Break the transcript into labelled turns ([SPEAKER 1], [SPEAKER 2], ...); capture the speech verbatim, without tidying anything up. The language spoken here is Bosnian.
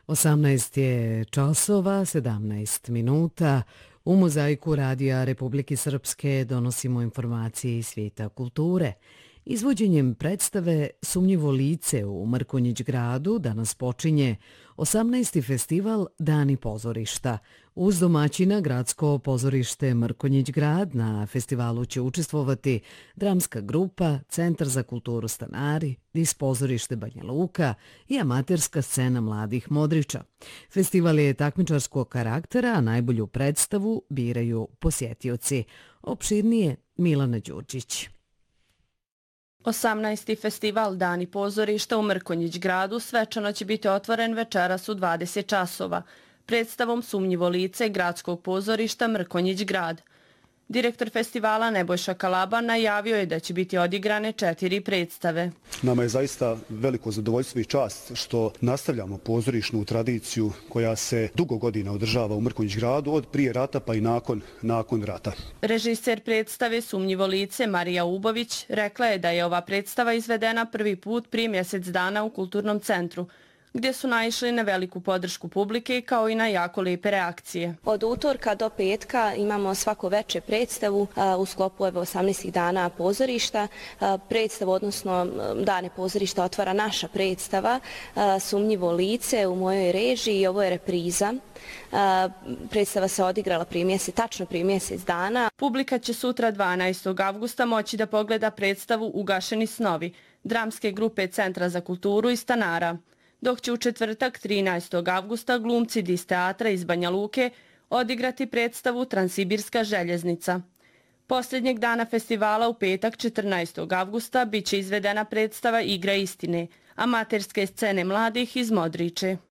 [SPEAKER 1] osamnaest je časova, sedamnaest minuta. U mozaiku Radija Republike Srpske donosimo informacije iz svijeta kulture. Izvođenjem predstave Sumnjivo lice u Mrkonjić gradu danas počinje osamnaesti festival Dani pozorišta. Uz domaćina Gradsko pozorište Mrkonjić grad na festivalu će učestvovati dramska grupa, Centar za kulturu Stanari, Dis pozorište Banja Luka i amaterska scena mladih Modriča. Festival je takmičarskog karaktera, a najbolju predstavu biraju posjetioci. Opširnije Milana Đurđić.
[SPEAKER 2] osamnaesti festival Dani pozorišta u Mrkonjić gradu svečano će biti otvoren večeras u dvadeset časova predstavom Sumnjivo lice Gradskog pozorišta Mrkonjić grad. Direktor festivala Nebojša Kalaban najavio je da će biti odigrane četiri predstave.
[SPEAKER 3] Nama je zaista veliko zadovoljstvo i čast što nastavljamo pozorišnu tradiciju koja se dugo godina održava u Mrkonjić gradu, od prije rata pa i nakon, nakon rata.
[SPEAKER 2] Režiser predstave Sumnjivo lice Marija Ubović rekla je da je ova predstava izvedena prvi put prije mjesec dana u Kulturnom centru, gdje su naišli na veliku podršku publike kao i na jako lijepe reakcije.
[SPEAKER 4] Od utorka do petka imamo svako veče predstavu u sklopu osamnaestih dana pozorišta. Predstavu, odnosno Dane pozorišta, otvara naša predstava Sumnjivo lice u mojoj režiji i ovo je repriza. Predstava se odigrala prije mjesec, tačno prije mjesec dana.
[SPEAKER 2] Publika će sutra dvanaestog avgusta moći da pogleda predstavu Ugašeni snovi dramske grupe Centra za kulturu i Stanara, dok će u četvrtak trinaestog avgusta glumci Dis teatra iz Banja Luke odigrati predstavu Transsibirska željeznica. Posljednjeg dana festivala u petak četrnaestog avgusta bit će izvedena predstava Igra istine, amaterske scene mladih iz Modriče.